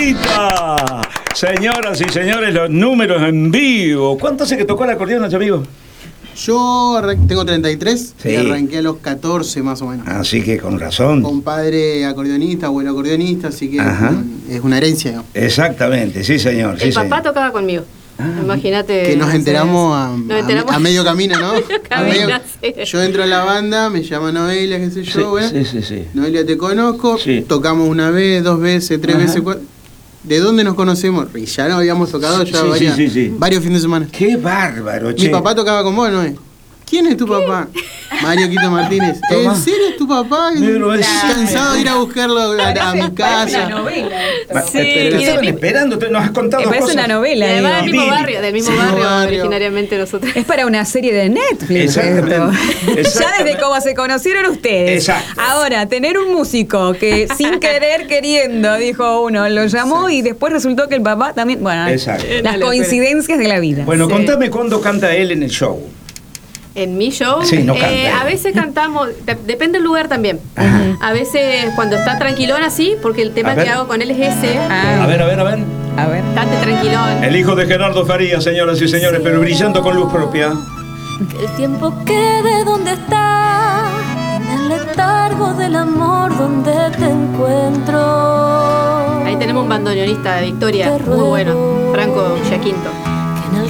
Nachita. Señoras y señores, los números en vivo. ¿Cuánto hace que tocó el acordeón, Nacho, amigo? Yo tengo 33 sí. Y arranqué a los 14 más o menos. Así que con razón. Con padre acordeonista, abuelo acordeonista, así que es una herencia, ¿no? Exactamente, sí señor. El papá tocaba conmigo. Imagínate. Que nos enteramos a medio camino, ¿no? Sí. Yo entro a la banda, me llama Noelia, qué sé yo, sí, bueno. sí. Noelia, te conozco, tocamos una vez, 2 veces, 3 veces, 4. ¿De dónde nos conocemos? Y ya no habíamos tocado varios fines de semana. Qué bárbaro, che. Mi papá tocaba con vos, ¿no? ¿Quién es tu papá? Mario Quito Martínez. ¿En serio es tu papá? Cansado de ir a buscarlo a mi casa. Una novela. Sí. Estaban esperando, nos has contado cosas. Es una novela. Además del mismo barrio originariamente nosotros. Es para una serie de Netflix. Ya desde cómo se conocieron ustedes. Exacto. Ahora, tener un músico que sin querer, queriendo, dijo uno, lo llamó y después resultó que el papá también. Bueno, las coincidencias de la vida. Bueno, contame cuándo canta él en el show. En mi show, sí, no canta, a veces cantamos, depende del lugar también. A veces cuando está tranquilón así, porque el tema que hago con él es ese. A ver. Cante tranquilón. El hijo de Gerardo Farías, señoras y señores, pero brillando con luz propia. Que el tiempo quede donde está, en el letargo del amor donde te encuentro. Ahí tenemos un bandoneonista de Victoria, muy bueno, Franco Giaquinto.